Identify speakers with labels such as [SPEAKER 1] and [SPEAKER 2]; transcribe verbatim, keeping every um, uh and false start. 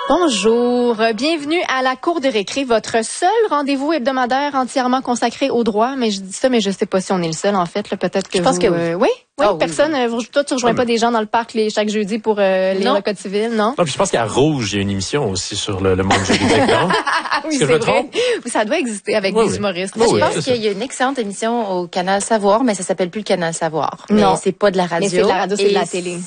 [SPEAKER 1] Bonjour, bienvenue à la Cour de récré, votre seul rendez-vous hebdomadaire entièrement consacré au droit. Mais je dis ça, mais je sais pas si on est le seul en fait. Là, peut-être que
[SPEAKER 2] je pense
[SPEAKER 1] vous,
[SPEAKER 2] que oui.
[SPEAKER 1] Euh, oui, oui,
[SPEAKER 2] oh,
[SPEAKER 1] personne.
[SPEAKER 2] Oui, oui.
[SPEAKER 1] Euh, toi, tu rejoins pas des gens dans le parc les, chaque jeudi pour euh, lire le code civil, non?
[SPEAKER 3] Non, puis je pense qu'à Rouge, il y a une émission aussi sur le, le monde juridique, non?
[SPEAKER 1] Oui,
[SPEAKER 3] c'est vrai.
[SPEAKER 1] Ça doit exister avec
[SPEAKER 3] oui,
[SPEAKER 1] des
[SPEAKER 3] oui.
[SPEAKER 1] humoristes.
[SPEAKER 2] Moi,
[SPEAKER 3] oui,
[SPEAKER 2] je pense qu'il y a une excellente émission au Canal Savoir, mais ça s'appelle plus le Canal Savoir.
[SPEAKER 1] Non,
[SPEAKER 2] mais c'est pas de la radio.
[SPEAKER 1] Mais c'est de la radio, c'est de la télé.